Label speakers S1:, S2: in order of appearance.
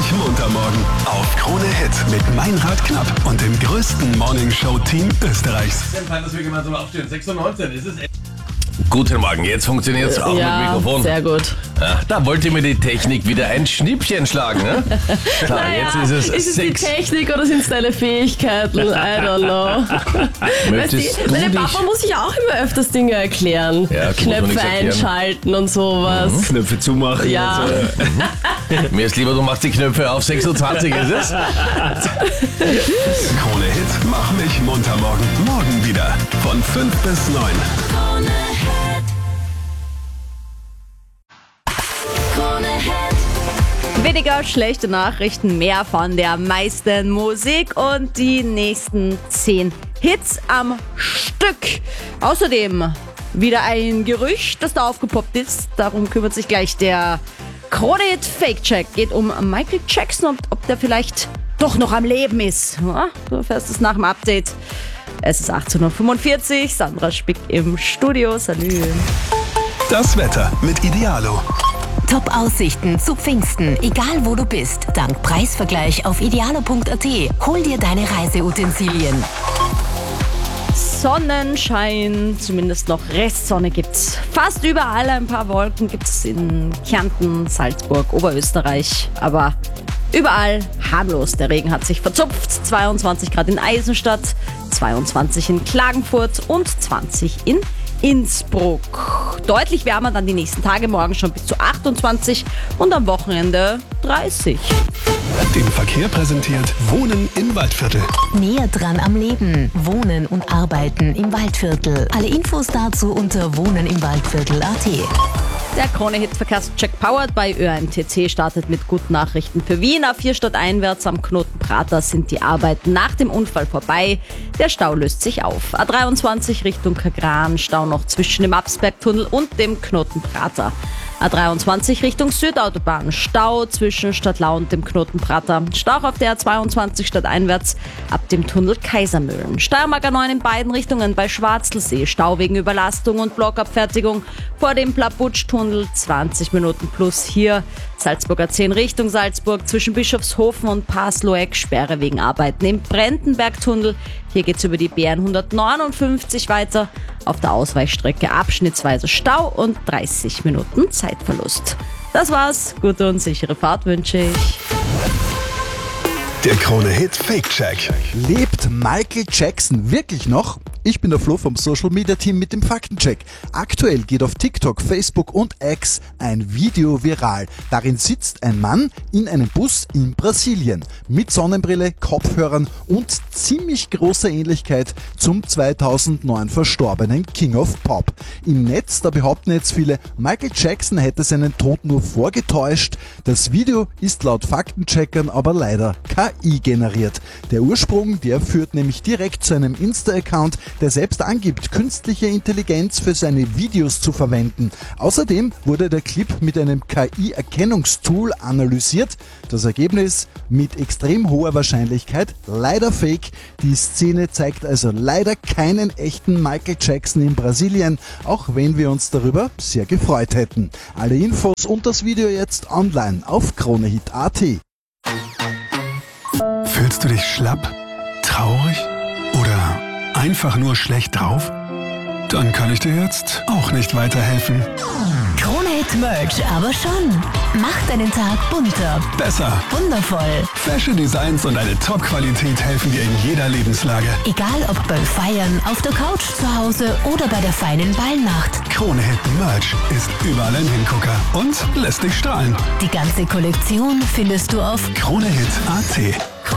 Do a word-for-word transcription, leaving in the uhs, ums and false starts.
S1: mich munter morgen auf Krone Hit mit Meinrad Knapp und dem größten Morningshow-Team Österreichs.
S2: Sehr fein, dass wir gemeinsam aufstehen. sechs Uhr neunzehn ist es.
S3: Guten Morgen, jetzt funktioniert es auch
S4: ja,
S3: mit Mikrofon.
S4: Sehr gut.
S3: Ja, da wollte mir die Technik wieder ein Schnippchen schlagen, ne? Klar,
S4: Naja,
S3: jetzt ist es
S4: ist es
S3: sechs.
S4: die Technik oder sind es deine Fähigkeiten? I don't know. Weißt
S3: Möchtest
S4: du,
S3: du
S4: meine
S3: dich...
S4: Papa muss sich auch immer öfters Dinge erklären.
S3: Ja, kann man
S4: Knöpfe
S3: nichts erklären.
S4: einschalten und sowas.
S5: Knöpfe zumachen.
S4: Ja.
S5: Und so.
S3: Mir ist lieber, du machst die Knöpfe auf sechs Uhr zwanzig, ist es?
S1: Krone Hit, mach mich munter morgen. Morgen wieder von fünf bis neun.
S6: Weniger schlechte Nachrichten, mehr von der meisten Musik und die nächsten zehn Hits am Stück. Außerdem wieder ein Gerücht, das da aufgepoppt ist. Darum kümmert sich gleich der Krone-Hit Fake-Check. Geht um Michael Jackson und ob der vielleicht doch noch am Leben ist. Ja, du erfährst es nach dem Update. Es ist achtzehn Uhr fünfundvierzig, Sandra Spick im Studio. Salü.
S1: Das Wetter mit Idealo.
S7: Top-Aussichten zu Pfingsten, egal wo du bist. Dank Preisvergleich auf idealo punkt a t. Hol dir deine Reiseutensilien.
S6: Sonnenschein, zumindest noch Restsonne gibt's. Fast überall, ein paar Wolken gibt's in Kärnten, Salzburg, Oberösterreich, aber überall harmlos. Der Regen hat sich verzupft. zweiundzwanzig Grad in Eisenstadt, zweiundzwanzig in Klagenfurt und zwanzig in Innsbruck. Deutlich wärmer dann die nächsten Tage, morgen schon bis zu achtundzwanzig und am Wochenende dreißig.
S1: Den Verkehr präsentiert Wohnen im Waldviertel.
S7: Näher dran am Leben. Wohnen und arbeiten im Waldviertel. Alle Infos dazu unter wohnenimwaldviertel punkt a t.
S6: Der Krone-Hit-Verkehrscheck powered bei Ö M T C startet mit guten Nachrichten für Wien. A vier stadteinwärts am Knoten Prater sind die Arbeiten nach dem Unfall vorbei. Der Stau löst sich auf. A dreiundzwanzig Richtung Kagran, Stau noch zwischen dem Absbergtunnel und dem Knoten Prater. A dreiundzwanzig Richtung Südautobahn, Stau zwischen Stadtlau und dem Knoten Prater. Stau auf der A zweiundzwanzig stadteinwärts ab dem Tunnel Kaisermühlen. Steiermark A neun in beiden Richtungen bei Schwarzelsee. Stau wegen Überlastung und Blockabfertigung vor dem Plaputsch-Tunnel. zwanzig Minuten plus hier. Salzburger zehn Richtung Salzburg zwischen Bischofshofen und Pasloeck. Sperre wegen Arbeiten im Brendenbergtunnel. Hier geht's über die B N hundertneunundfünfzig weiter. Auf der Ausweichstrecke abschnittsweise Stau und dreißig Minuten Zeitverlust. Das war's. Gute und sichere Fahrt wünsche ich.
S1: Der Krone Hit Fake-Check.
S8: Lebt Michael Jackson wirklich noch? Ich bin der Flo vom Social Media Team mit dem Faktencheck. Aktuell geht auf TikTok, Facebook und X ein Video viral. Darin sitzt ein Mann in einem Bus in Brasilien mit Sonnenbrille, Kopfhörern und ziemlich großer Ähnlichkeit zum zweitausendneun verstorbenen King of Pop. Im Netz, da behaupten jetzt viele, Michael Jackson hätte seinen Tod nur vorgetäuscht. Das Video ist laut Faktencheckern aber leider K I generiert. Der Ursprung, der führt nämlich direkt zu einem Insta-Account, der selbst angibt, künstliche Intelligenz für seine Videos zu verwenden. Außerdem wurde der Clip mit einem K I-Erkennungstool analysiert. Das Ergebnis mit extrem hoher Wahrscheinlichkeit leider fake. Die Szene zeigt also leider keinen echten Michael Jackson in Brasilien, auch wenn wir uns darüber sehr gefreut hätten. Alle Infos und das Video jetzt online auf kronehit punkt a t.
S1: Fühlst du dich schlapp, traurig oder einfach nur schlecht drauf? Dann kann ich dir jetzt auch nicht weiterhelfen.
S7: Krone-Hit Merch, aber schon. Macht deinen Tag bunter,
S1: Besser.
S7: wundervoll.
S1: Fashion Designs und eine Top-Qualität helfen dir in jeder Lebenslage.
S7: Egal ob beim Feiern, auf der Couch zu Hause oder bei der feinen Ballnacht.
S1: Krone Hit Merch ist überall ein Hingucker und lässt dich strahlen.
S7: Die ganze Kollektion findest du auf
S1: Kronehit punkt a t.